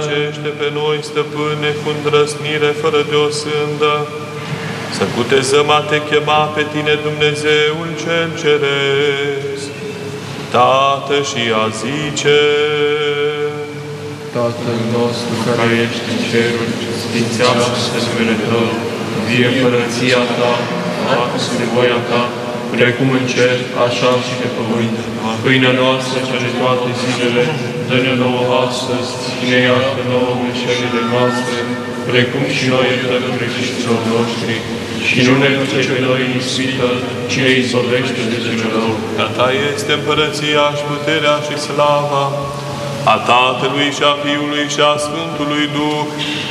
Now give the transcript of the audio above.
Acește pe noi, stăpâne, cu îndrăznire, fără de o sândă, să cutezăm a te chema pe tine, Dumnezeul cel Ceresc, Tată, și a zice: Tatăl nostru care ești în ceruri, sfințească-se numele Tău, vie împărăția Ta, facă-se voia Ta, precum în cer, așa și pe pământ. Pâinea noastră, cea de toate zilele, dă-ne nouă astăzi și ne iartă nouă greșelile noastre, precum și noi iertăm greșiților noștri. Și nu ne duce pe noi în ispită, ci ne izbăvește de cel rău. Că Ta este împărăția și puterea și slava a Tatălui și a Fiului și a Sfântului Duh,